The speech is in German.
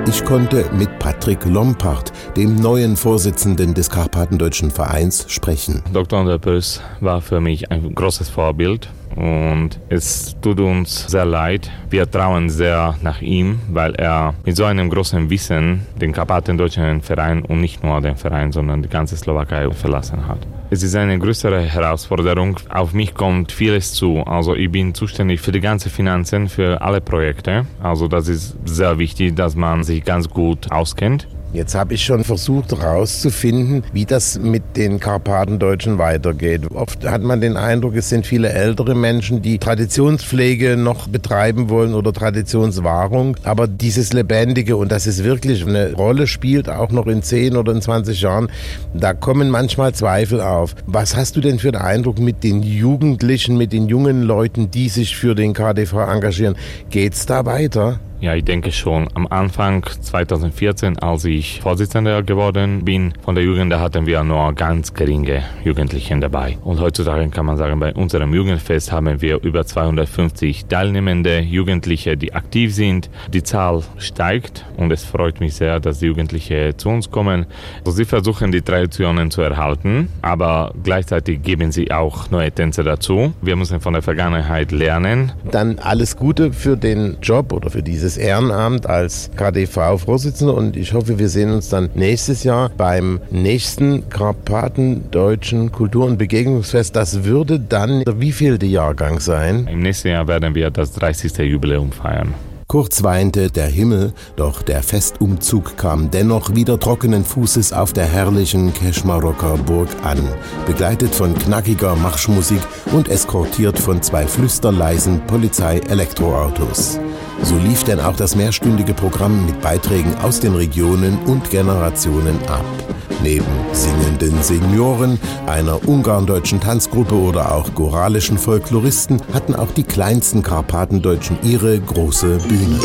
Ich konnte mit Patrick Lompart, dem neuen Vorsitzenden des Karpatendeutschen Vereins, sprechen. Dr. Anderpös war für mich ein großes Vorbild. Und es tut uns sehr leid. Wir trauen sehr nach ihm, weil er mit so einem großen Wissen den Karpatendeutschen Verein und nicht nur den Verein, sondern die ganze Slowakei verlassen hat. Es ist eine größere Herausforderung. Auf mich kommt vieles zu. Also ich bin zuständig für die ganzen Finanzen, für alle Projekte. Also das ist sehr wichtig, dass man sich ganz gut auskennt. Jetzt habe ich schon versucht herauszufinden, wie das mit den Karpatendeutschen weitergeht. Oft hat man den Eindruck, es sind viele ältere Menschen, die Traditionspflege noch betreiben wollen oder Traditionswahrung. Aber dieses Lebendige, und das ist wirklich eine Rolle spielt, auch noch in 10 oder in 20 Jahren, da kommen manchmal Zweifel auf. Was hast du denn für den Eindruck mit den Jugendlichen, mit den jungen Leuten, die sich für den KDV engagieren? Geht's da weiter? Ja, ich denke schon. Am Anfang 2014, als ich Vorsitzender geworden bin, von der Jugend, da hatten wir nur ganz geringe Jugendliche dabei. Und heutzutage kann man sagen, bei unserem Jugendfest haben wir über 250 teilnehmende Jugendliche, die aktiv sind. Die Zahl steigt und es freut mich sehr, dass die Jugendlichen zu uns kommen. Also sie versuchen, die Traditionen zu erhalten, aber gleichzeitig geben sie auch neue Tänze dazu. Wir müssen von der Vergangenheit lernen. Dann alles Gute für den Job oder für dieses Ehrenamt als KDV-Vorsitzender und ich hoffe, wir sehen uns dann nächstes Jahr beim nächsten Karpatendeutschen Kultur- und Begegnungsfest. Das würde dann der wievielte Jahrgang sein? Im nächsten Jahr werden wir das 30. Jubiläum feiern. Kurz weinte der Himmel, doch der Festumzug kam dennoch wieder trockenen Fußes auf der herrlichen Keschmaroker Burg an, begleitet von knackiger Marschmusik und eskortiert von 2 flüsterleisen Polizei-Elektroautos. So lief denn auch das mehrstündige Programm mit Beiträgen aus den Regionen und Generationen ab. Neben singenden Senioren, einer ungarndeutschen Tanzgruppe oder auch goralischen Folkloristen hatten auch die kleinsten Karpatendeutschen ihre große Bühne.